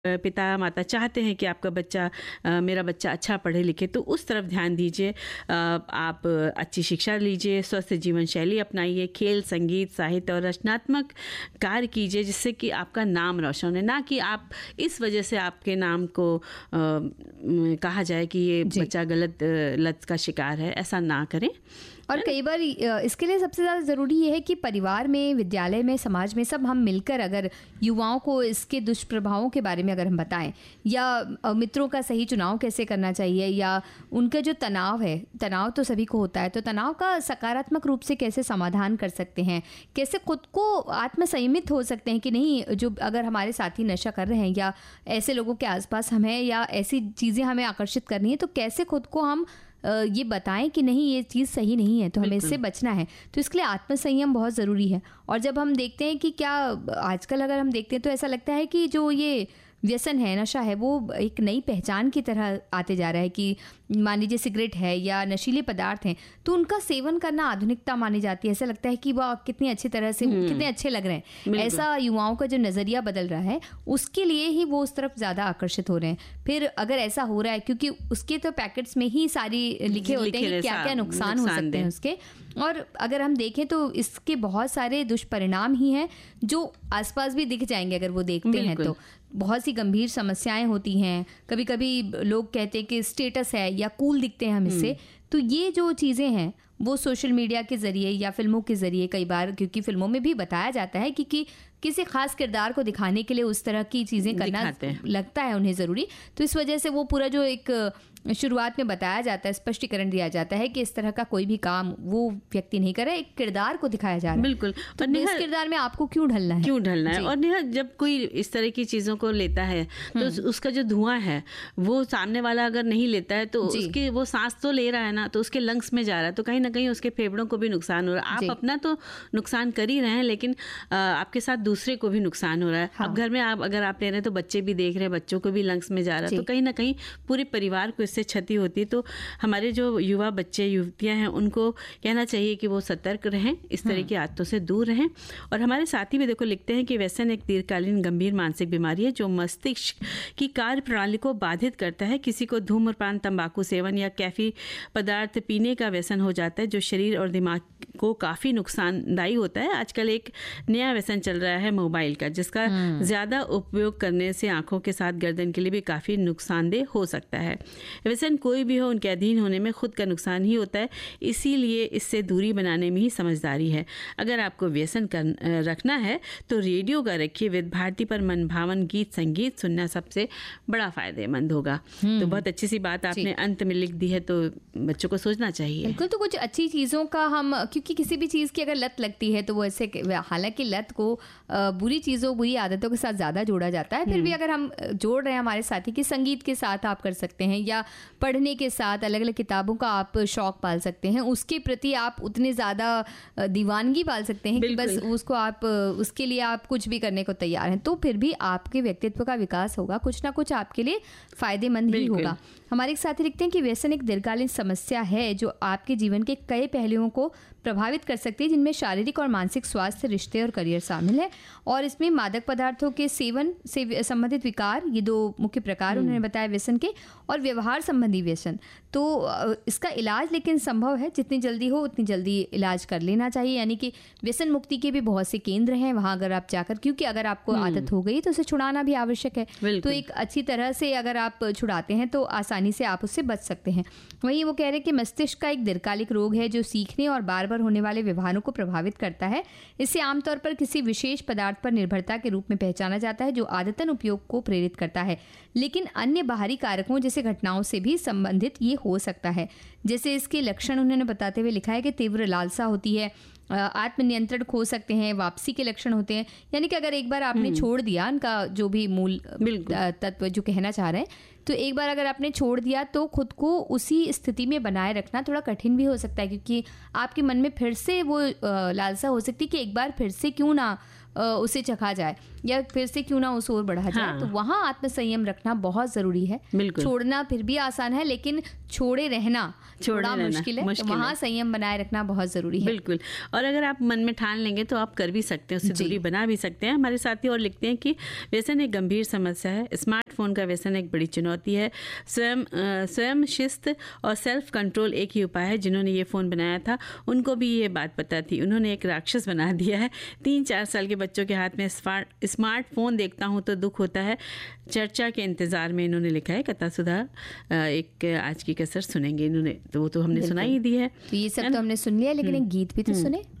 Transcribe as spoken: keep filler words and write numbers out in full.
पिता माता चाहते हैं कि आपका बच्चा अ, मेरा बच्चा अच्छा पढ़े लिखे, तो उस तरफ ध्यान दीजिए। अ, आप अच्छी शिक्षा लीजिए, स्वस्थ जीवन शैली अपनाइए, खेल, संगीत, साहित्य और रचनात्मक कार्य कीजिए, जिससे कि आपका नाम रोशन है। ना कि आप इस वजह से आपके नाम को अ, कहा जाए कि ये बच्चा गलत अ, लत का शिकार है, ऐसा ना करें। और कई बार इसके लिए सबसे ज़्यादा ज़रूरी ये है कि परिवार में, विद्यालय में, समाज में सब हम मिलकर अगर युवाओं को इसके दुष्प्रभावों के बारे में अगर हम बताएं, या मित्रों का सही चुनाव कैसे करना चाहिए, या उनका जो तनाव है, तनाव तो सभी को होता है, तो तनाव का सकारात्मक रूप से कैसे समाधान कर सकते हैं, कैसे खुद को आत्मसंयमित हो सकते हैं कि नहीं, जो अगर हमारे साथी नशा कर रहे हैं या ऐसे लोगों के आसपास हम हैं या ऐसी चीज़ें हमें आकर्षित करनी है, तो कैसे खुद को हम ये बताएं कि नहीं, ये चीज़ सही नहीं है, तो हमें इससे बचना है। तो इसके लिए आत्मसंयम बहुत ज़रूरी है। और जब हम देखते हैं कि क्या आजकल अगर हम देखते हैं तो ऐसा लगता है कि जो ये व्यसन है, नशा है, वो एक नई पहचान की तरह आते जा रहा है कि मान लीजिए सिगरेट है या नशीले पदार्थ हैं, तो उनका सेवन करना आधुनिकता मानी जाती है। ऐसा लगता है कि वह कितनी अच्छी तरह से, कितने अच्छे लग रहे हैं। ऐसा युवाओं का जो नज़रिया बदल रहा है, उसके लिए ही वो उस तरफ ज़्यादा आकर्षित हो रहे हैं। फिर अगर ऐसा हो रहा है, क्योंकि उसके तो पैकेट्स में ही सारी लिखे होते हैं कि क्या क्या नुकसान हो सकते हैं उसके, और अगर हम देखें तो इसके बहुत सारे दुष्परिणाम ही हैं जो आसपास भी दिख जाएंगे अगर वो देखते हैं तो। बहुत सी गंभीर समस्याएं होती हैं। कभी कभी लोग कहते हैं कि स्टेटस है या कूल दिखते हैं हम इससे। तो ये जो चीज़ें हैं वो सोशल मीडिया के ज़रिए या फिल्मों के ज़रिए, कई बार क्योंकि फिल्मों में भी बताया जाता है कि, कि किसी खास किरदार को दिखाने के लिए उस तरह की चीज़ें करना लगता है उन्हें ज़रूरी, तो इस वजह से वो पूरा जो एक शुरुआत में बताया जाता है, स्पष्टीकरण दिया जाता है कि इस तरह का कोई भी काम वो व्यक्ति नहीं करे, एक किरदार को दिखाया जा रहा है। बिल्कुल। तो इस किरदार में आपको क्यों ढलना है, क्यों ढलना है। और नेहा, जब कोई इस तरह की चीज़ों को लेता है तो उसका जो धुआं है वो सामने वाला अगर नहीं लेता है तो उसके, वो सांस तो ले रहा है ना, तो उसके लंग्स में जा रहा है, तो कहीं ना कहीं उसके फेफड़ों को भी नुकसान हो रहा है। आप अपना तो नुकसान कर ही रहे हैं, लेकिन आपके साथ दूसरे को भी नुकसान हो रहा है। हाँ। अब घर में आप अगर आप ले रहे हैं तो बच्चे भी देख रहे हैं, बच्चों को भी लंग्स में जा रहा है, तो कहीं ना कहीं पूरे परिवार को इससे क्षति होती है। तो हमारे जो युवा बच्चे युवतियां हैं उनको कहना चाहिए कि वो सतर्क रहें, इस तरह की आदतों से दूर रहें। और हमारे साथी भी देखो लिखते हैं कि व्यसन एक दीर्घकालीन गंभीर मानसिक बीमारी है जो मस्तिष्क की कार्य प्रणाली को बाधित करता है। किसी को धूम्रपान, तंबाकू सेवन या कैफी पदार्थ पीने का व्यसन हो जाता है जो शरीर और दिमाग को काफ़ी नुकसानदायी होता है। आजकल एक नया व्यसन चल रहा है मोबाइल का, जिसका ज़्यादा उपयोग करने से आंखों के साथ गर्दन के लिए भी काफ़ी नुकसानदेह हो सकता है। व्यसन कोई भी हो, उनके अधीन होने में खुद का नुकसान ही होता है, इसीलिए इससे दूरी बनाने में ही समझदारी है। अगर आपको व्यसन कर रखना है तो रेडियो का रखिए। विद भारती पर मनभावन गीत संगीत सुनना सबसे बड़ा फायदेमंद होगा। तो बहुत अच्छी सी बात आपने अंत में लिख दी है, तो बच्चों को सोचना चाहिए। बिल्कुल। तो कुछ अच्छी चीज़ों का हम, क्योंकि किसी भी चीज़ की अगर लत लगती है तो वो ऐसे, हालांकि लत को बुरी चीज़ों, बुरी आदतों के साथ ज़्यादा जोड़ा जाता है, फिर भी अगर हम जोड़ रहे हैं हमारे साथी की, संगीत के साथ आप कर सकते हैं, या पढ़ने के साथ अलग अलग किताबों का आप शौक पाल सकते हैं, उसके प्रति आप उतने ज़्यादा दीवानगी पाल सकते हैं कि बस उसको आप, उसके लिए आप कुछ भी करने को तैयार हैं, तो फिर भी आपके व्यक्तित्व का विकास होगा, कुछ ना कुछ आपके लिए फ़ायदेमंद ही होगा। हमारे एक साथी लिखते हैं कि व्यसन एक दीर्घकालीन समस्या है जो आपके जीवन के कई पहलुओं को प्रभावित कर सकती है, जिनमें शारीरिक और मानसिक स्वास्थ्य, रिश्ते और करियर शामिल है। और इसमें मादक पदार्थों के सेवन से संबंधित विकार, ये दो मुख्य प्रकार उन्होंने बताया व्यसन के, और व्यवहार संबंधी व्यसन। तो इसका इलाज लेकिन संभव है, जितनी जल्दी हो उतनी जल्दी इलाज कर लेना चाहिए। यानी कि व्यसन मुक्ति के भी बहुत से केंद्र हैं, वहाँ अगर आप जाकर, क्योंकि अगर आपको आदत हो गई तो उसे छुड़ाना भी आवश्यक है। तो एक अच्छी तरह से अगर आप छुड़ाते हैं तो आसानी से आप उससे बच सकते हैं। वहीं वो कह रहे हैं कि मस्तिष्क का एक दीर्घकालिक रोग है जो सीखने और बार बार होने वाले व्यवहारों को प्रभावित करता है। इसे आमतौर पर किसी विशेष पदार्थ पर निर्भरता के रूप में पहचाना जाता है जो आदतन उपयोग को प्रेरित करता है, लेकिन अन्य बाहरी कारकों जैसे घटनाओं से भी संबंधित ये हो सकता है। जैसे इसके लक्षण उन्होंने बताते हुए लिखा है कि तीव्र लालसा होती है, आत्मनियंत्रण खो सकते हैं, वापसी के लक्षण होते हैं। यानी कि अगर एक बार आपने छोड़ दिया, उनका जो भी मूल तत्व जो कहना चाह रहे हैं, तो एक बार अगर आपने छोड़ दिया तो खुद को उसी स्थिति में बनाए रखना थोड़ा कठिन भी हो सकता है, क्योंकि आपके मन में फिर से वो लालसा हो सकती है कि एक बार फिर से क्यों ना उसे चखा जाए या फिर से क्यों ना उसे और बढ़ा जाए। हाँ। तो वहाँ आत्मसंयम रखना बहुत ज़रूरी है। छोड़ना फिर भी आसान है, लेकिन छोड़े रहना थोड़ा मुश्किल है, मुश्किल तो वहाँ संयम बनाए रखना बहुत ज़रूरी है। बिल्कुल। और अगर आप मन में ठान लेंगे तो आप कर भी सकते हैं, उससे दूरी बना भी सकते हैं। हमारे साथी और लिखते हैं कि व्यसन एक गंभीर समस्या है, स्मार्टफोन का व्यसन एक बड़ी चुनौती है, स्वयं स्वयं शिस्त और सेल्फ कंट्रोल एक ही उपाय है। जिन्होंने ये फ़ोन बनाया था उनको भी ये बात पता थी, उन्होंने एक राक्षस बना दिया है। तीन चार साल के बच्चों के हाथ में स्मार्ट स्मार्टफोन देखता हूँ तो दुख होता है। चर्चा के इंतज़ार में इन्होंने लिखा है। कथा सुधा एक आज की कसर सुनेंगे इन्होंने, तो वो तो हमने सुनाई दी है। तो ये सब तो हमने सुन लिया, लेकिन एक गीत भी तो सुने।